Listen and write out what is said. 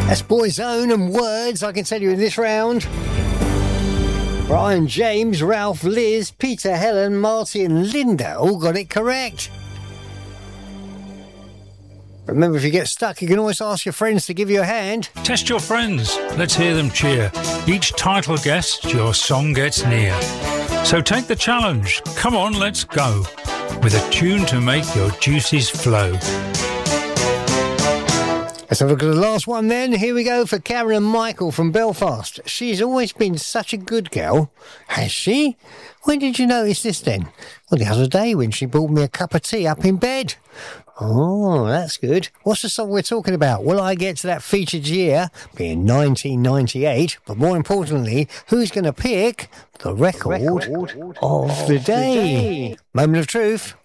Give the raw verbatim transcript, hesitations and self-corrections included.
That's Boyzone and Words, I can tell you in this round. Brian, James, Ralph, Liz, Peter, Helen, Marty and Linda all got it correct. Remember, if you get stuck, you can always ask your friends to give you a hand. Test your friends. Let's hear them cheer. Each title guessed, your song gets near. So take the challenge. Come on, let's go. With a tune to make your juices flow. Let's have a look at the last one then. Here we go for Karen and Michael from Belfast. She's always been such a good girl. Has she? When did you notice this then? Well, the other day when she brought me a cup of tea up in bed. Oh, that's good. What's the song we're talking about? Will I get to that featured year, being nineteen ninety-eight? But more importantly, who's going to pick the record, record of the day? Moment of truth.